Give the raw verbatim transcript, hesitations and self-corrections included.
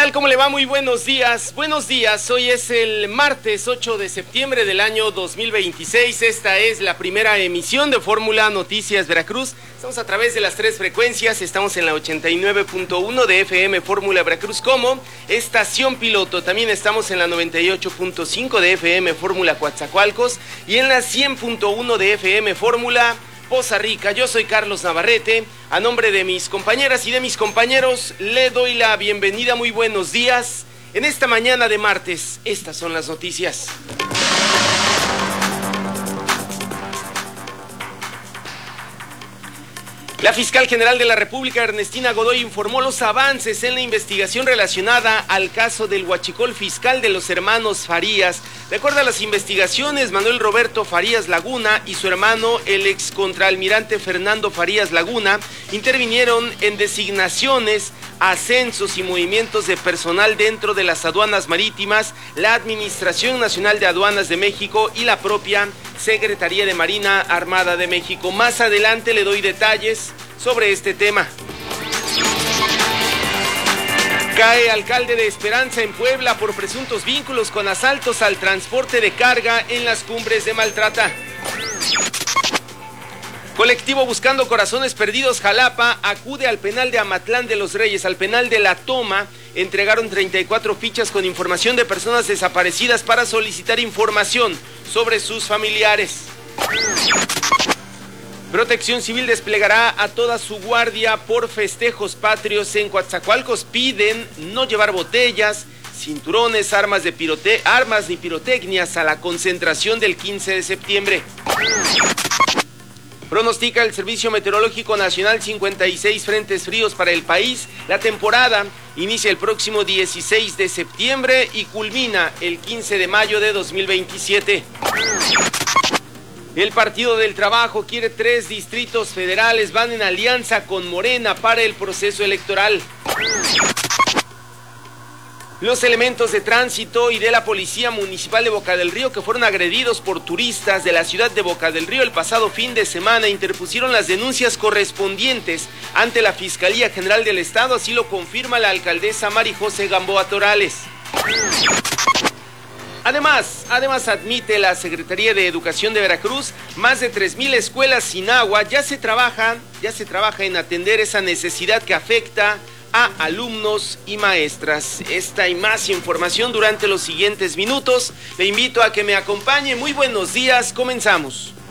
tal? ¿Cómo le va? Muy buenos días. Buenos días. Hoy es el martes ocho de septiembre del año dos mil veintiséis. Esta es la primera emisión de Fórmula Noticias Veracruz. Estamos a través de las tres frecuencias. Estamos en la ochenta y nueve punto uno de F M Fórmula Veracruz como estación piloto. También estamos en la noventa y ocho punto cinco de F M Fórmula Coatzacoalcos y en la cien punto uno de F M Fórmula Poza Rica. Yo soy Carlos Navarrete. A nombre de mis compañeras y de mis compañeros, le doy la bienvenida. Muy buenos días. En esta mañana de martes, estas son las noticias. La fiscal general de la República, Ernestina Godoy, informó los avances en la investigación relacionada al caso del huachicol fiscal de los hermanos Farías. De acuerdo a las investigaciones, Manuel Roberto Farías Laguna y su hermano, el ex contraalmirante Fernando Farías Laguna, intervinieron en designaciones, ascensos y movimientos de personal dentro de las aduanas marítimas, la Administración Nacional de Aduanas de México y la propia Secretaría de Marina Armada de México. Más adelante le doy detalles sobre este tema. Cae alcalde de Esperanza en Puebla por presuntos vínculos con asaltos al transporte de carga en las cumbres de Maltrata. Colectivo Buscando Corazones Perdidos Jalapa acude al penal de Amatlán de los Reyes, al penal de La Toma. Entregaron treinta y cuatro fichas con información de personas desaparecidas para solicitar información sobre sus familiares. Protección Civil desplegará a toda su guardia por festejos patrios en Coatzacoalcos. Piden no llevar botellas, cinturones, armas, de pirote- armas ni pirotecnias a la concentración del quince de septiembre. Pronostica el Servicio Meteorológico Nacional cincuenta y seis frentes fríos para el país. La temporada inicia el próximo dieciséis de septiembre y culmina el quince de mayo de dos mil veintisiete. El Partido del Trabajo quiere tres distritos federales, van en alianza con Morena para el proceso electoral. Los elementos de tránsito y de la Policía Municipal de Boca del Río que fueron agredidos por turistas de la ciudad de Boca del Río el pasado fin de semana interpusieron las denuncias correspondientes ante la Fiscalía General del Estado, así lo confirma la alcaldesa Mari José Gamboa Torales. Además, además admite la Secretaría de Educación de Veracruz, más de tres mil escuelas sin agua, ya se trabaja, ya se trabaja en atender esa necesidad que afecta a alumnos y maestras. Esta y más información durante los siguientes minutos. Le invito a que me acompañe. Muy buenos días, comenzamos.